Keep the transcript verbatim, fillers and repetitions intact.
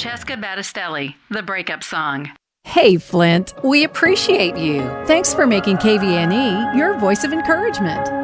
Francesca Battistelli, The Breakup Song. Hey, Flint, we appreciate you. Thanks for making K V N E your voice of encouragement.